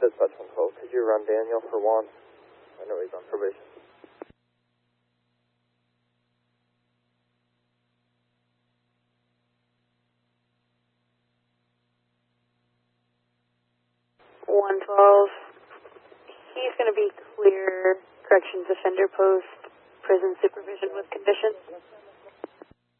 Dispatch 112, could you run Daniel for one? I know he's on probation. He's going to be clear corrections offender post, prison supervision with conditions.